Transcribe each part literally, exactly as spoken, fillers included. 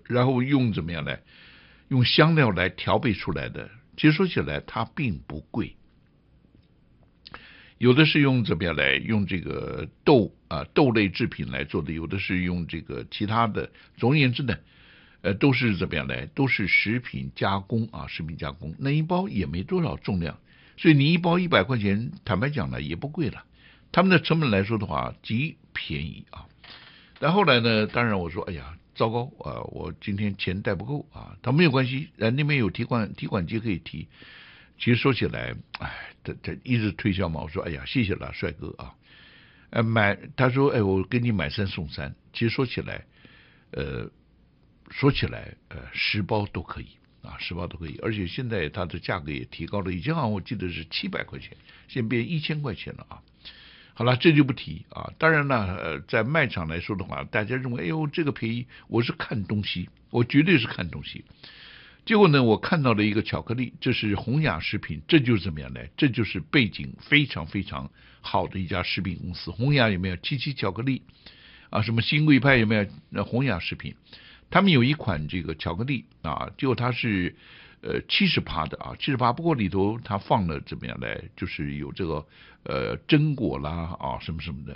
然后用怎么样呢？用香料来调配出来的。其实说起来，它并不贵。有的是用怎么样来用这个豆啊豆类制品来做的，有的是用这个其他的。总而言之呢，呃，都是怎么样来？都是食品加工啊，食品加工。那一包也没多少重量，所以你一包一百块钱，坦白讲呢也不贵了。他们的成本来说的话，极便宜啊。但后来呢，当然我说，哎呀，糟糕啊，我今天钱带不够啊。他没有关系，呃，那边有提款提款机可以提。其实说起来，哎，他他一直推销嘛。我说，哎呀，谢谢了，帅哥啊。呃，买，他说，哎，我给你买三送三。其实说起来，呃，说起来，呃，十包都可以啊，十包都可以。而且现在它的价格也提高了，以前好像我记得是七百块钱，现在变一千块钱了啊。好了，这就不提啊。当然了，呃，在卖场来说的话，大家认为，哎呦，这个便宜，我是看东西，我绝对是看东西。结果呢，我看到了一个巧克力，这是宏雅食品，这就是怎么样呢？这就是背景非常非常好的一家食品公司。宏雅有没有？七七巧克力啊，什么新贵派有没有？那宏雅食品，他们有一款这个巧克力啊，就它是呃七十趴的啊，七十趴，不过里头它放了怎么样来？就是有这个呃榛果啦啊什么什么的。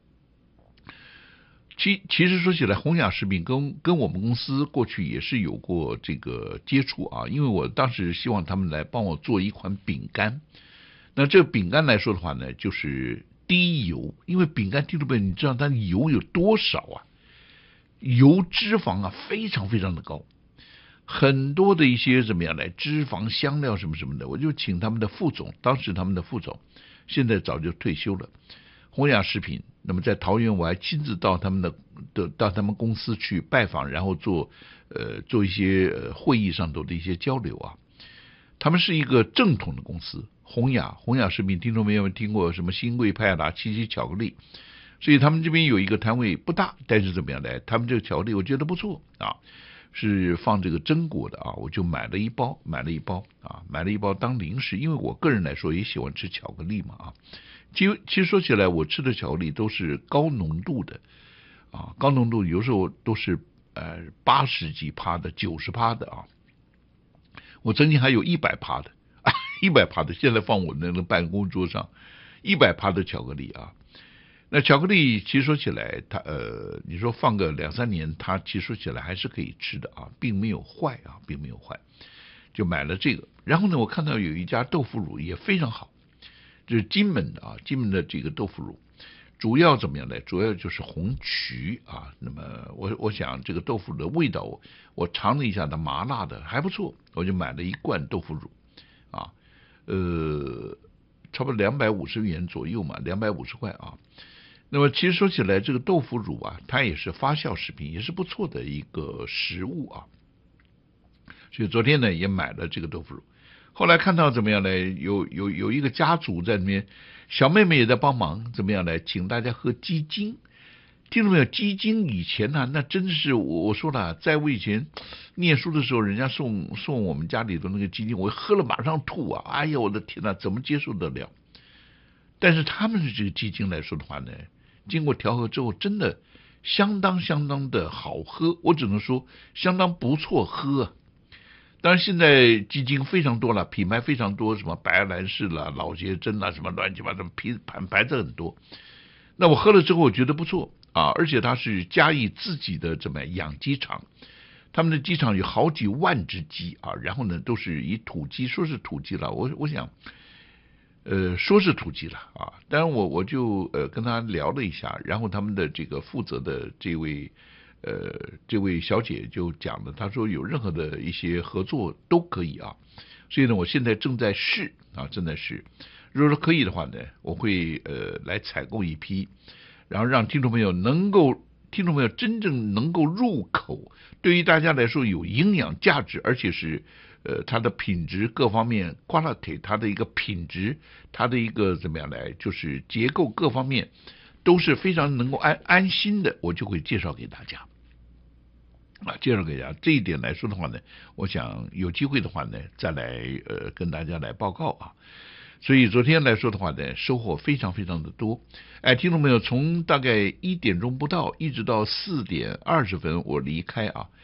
其其实说起来，宏雅食品跟跟我们公司过去也是有过这个接触啊，因为我当时希望他们来帮我做一款饼干。那这个饼干来说的话呢，就是低油，因为饼干听众朋友，你知道它的油有多少啊？油脂肪啊非常非常的高，很多的一些怎么样来脂肪香料什么什么的，我就请他们的副总，当时他们的副总现在早就退休了，宏雅食品。那么在桃园我还亲自到他们的的到他们公司去拜访，然后做呃做一些呃会议上头的一些交流啊。他们是一个正统的公司，宏雅宏雅食品，听众朋友们听过什么新贵派啦、七七巧克力，所以他们这边有一个摊位不大，但是怎么样来？他们这个巧克力我觉得不错啊，是放这个榛果的啊，我就买了一包，买了一包啊，买了一包当零食，因为我个人来说也喜欢吃巧克力嘛啊。其实其实说起来，我吃的巧克力都是高浓度的啊，高浓度有时候都是呃八十几趴的、九十趴的啊。我曾经还有一百趴的，一百趴的，现在放我那个办公桌上，一百趴的巧克力啊。那巧克力其实说起来，它呃，你说放个两三年，它其实说起来还是可以吃的啊，并没有坏啊，并没有坏。就买了这个，然后呢，我看到有一家豆腐乳也非常好。这是金门的啊，金门的这个豆腐乳，主要怎么样呢？主要就是红曲啊。那么我我想这个豆腐乳的味道，我尝了一下，它麻辣的还不错，我就买了一罐豆腐乳啊，呃，差不多两百五十元左右嘛，两百五十块啊。那么其实说起来，这个豆腐乳啊，它也是发酵食品，也是不错的一个食物啊。所以昨天呢，也买了这个豆腐乳。后来看到怎么样呢？有有有一个家族在里面，小妹妹也在帮忙，怎么样呢？请大家喝鸡精，听到没有？鸡精以前呢、啊，那真是我我说了，在我以前念书的时候，人家送送我们家里的那个鸡精，我喝了马上吐啊！哎呀，我的天哪，怎么接受得了？但是他们的这个鸡精来说的话呢，经过调和之后，真的相当相当的好喝，我只能说相当不错喝啊。当然，现在鸡精非常多了，品牌非常多，什么白兰氏啦、老杰珍啦，什么乱七八糟，品牌牌子很多。那我喝了之后，我觉得不错啊，而且它是嘉义自己的怎么养鸡场，他们的鸡场有好几万只鸡啊，然后呢都是以土鸡，说是土鸡了，我我想，呃，说是土鸡了啊，当然我我就呃跟他聊了一下，然后他们的这个负责的这位。呃，这位小姐就讲了，她说有任何的一些合作都可以啊，所以呢，我现在正在试啊，正在试。如果说可以的话呢，我会呃来采购一批，然后让听众朋友能够，听众朋友真正能够入口，对于大家来说有营养价值，而且是呃它的品质各方面 quality， 它的一个品质，它的一个怎么样来，就是结构各方面都是非常能够安安心的，我就会介绍给大家。啊，介绍给大家这一点来说的话呢，我想有机会的话呢，再来呃跟大家来报告啊。所以昨天来说的话呢，收获非常非常的多。哎，听众朋友，从大概一点钟不到，一直到四点二十分我离开啊。